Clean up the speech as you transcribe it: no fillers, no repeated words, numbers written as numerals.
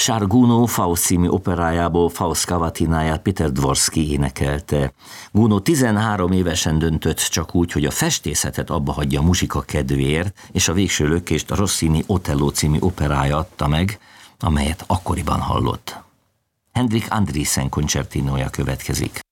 Charles Gounod Faust című operájából Faust Cavatináját Peter Dvorsky énekelte. Gounod 13 évesen döntött csak úgy, hogy a festészetet abba hagyja a muzsika kedvéért, és a végső lökést a Rossini Otello című operája adta meg, amelyet akkoriban hallott. Henrik Andriessen koncertinója következik.